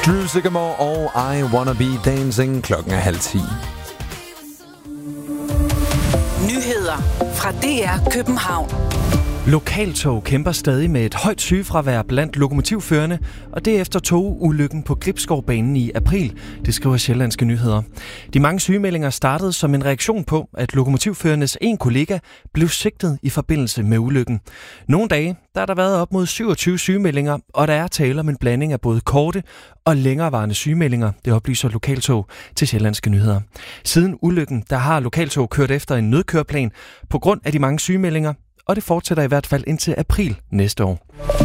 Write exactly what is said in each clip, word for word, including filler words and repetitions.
Drew Sigamore og I Wanna Be Dancing. Klokken er halv ti. Nyheder fra D R København. Lokaltog kæmper stadig med et højt sygefravær blandt lokomotivførerne, og det er efter togulykken på Gribskovbanen i april, det skriver Sjællandske Nyheder. De mange sygemeldinger startede som en reaktion på, at lokomotivførernes en kollega blev sigtet i forbindelse med ulykken. Nogle dage der har der været op mod syvogtyve sygemeldinger, og der er tale om en blanding af både korte og længerevarende sygemeldinger, det oplyser Lokaltog til Sjællandske Nyheder. Siden ulykken, der har Lokaltog kørt efter en nødkøreplan på grund af de mange sygemeldinger, og det fortsætter i hvert fald indtil april næste år.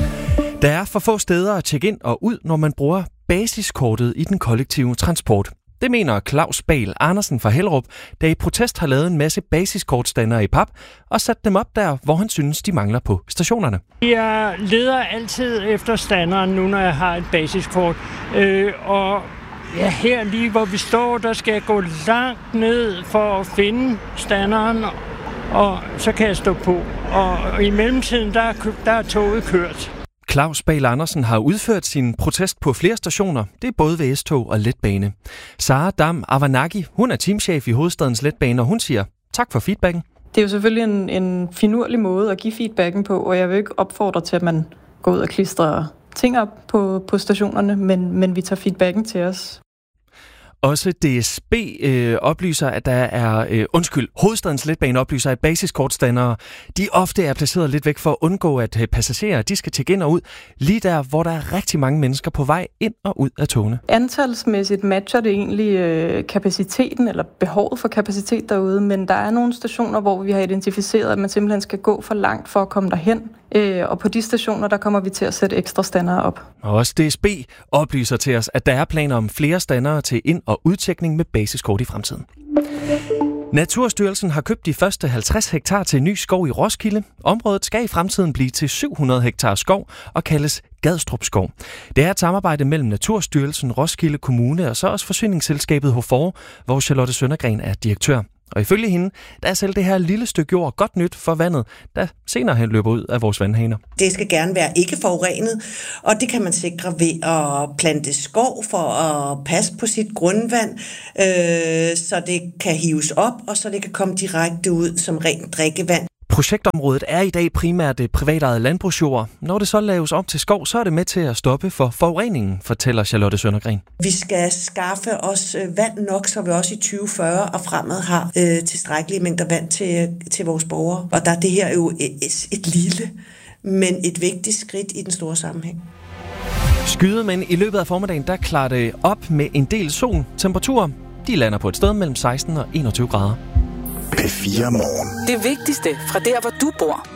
Der er for få steder at tjekke ind og ud, når man bruger basiskortet i den kollektive transport. Det mener Claus Bahl Andersen fra Hellerup, der i protest har lavet en masse basiskortstandere i pap og sat dem op der, hvor han synes, de mangler på stationerne. Jeg leder altid efter standeren nu, når jeg har et basiskort. Øh, og ja, her lige hvor vi står, der skal jeg gå langt ned for at finde standeren, og så kan jeg stå på. Og i mellemtiden, der er, der er toget kørt. Claus Bahl Andersen har udført sin protest på flere stationer. Det er både ved S-tog og letbane. Sara Dam Avanaki, hun er teamchef i Hovedstadens Letbane, og hun siger tak for feedbacken. Det er jo selvfølgelig en, en finurlig måde at give feedbacken på, og jeg vil ikke opfordre til, at man går ud og klistrer ting op på, på stationerne, men, men vi tager feedbacken til os. Også D S B øh, oplyser, at der er, øh, undskyld, Hovedstadens Letbane oplyser, at basiskortstandere, de ofte er placeret lidt væk for at undgå, at øh, passagerer, de skal tjekke ind og ud, lige der, hvor der er rigtig mange mennesker på vej ind og ud af togene. Antalsmæssigt matcher det egentlig øh, kapaciteten, eller behovet for kapacitet derude, men der er nogle stationer, hvor vi har identificeret, at man simpelthen skal gå for langt for at komme derhen. Øh, og på de stationer, der kommer vi til at sætte ekstra standere op. Og også D S B oplyser til os, at der er planer om flere standere til ind- og udtjekning med basiskort i fremtiden. Naturstyrelsen har købt de første halvtreds hektar til en ny skov i Roskilde. Området skal i fremtiden blive til syv hundrede hektar skov og kaldes Gadstrup Skov. Det er et samarbejde mellem Naturstyrelsen, Roskilde Kommune og så også forsyningsselskabet Hofor, hvor Charlotte Søndergren er direktør. Og ifølge hende, der er selv det her lille stykke jord godt nyt for vandet, der senere hen løber ud af vores vandhaner. Det skal gerne være ikke forurenet, og det kan man sikre ved at plante skov for at passe på sit grundvand, øh, så det kan hives op, og så det kan komme direkte ud som rent drikkevand. Projektområdet er i dag primært privatejede landbrugsjord. Når det så laves om til skov, så er det med til at stoppe for forureningen, fortæller Charlotte Søndergren. Vi skal skaffe os vand nok, så vi også i tyve fyrre og fremad har øh, tilstrækkelige mængder vand til, til vores borgere. Og der er det her jo et, et lille, men et vigtigt skridt i den store sammenhæng. Skyet, men i løbet af formiddagen, der klarer det op med en del sol. Temperaturer, de lander på et sted mellem seksten og enogtyve grader. P fire Morgen. Det vigtigste fra der, hvor du bor.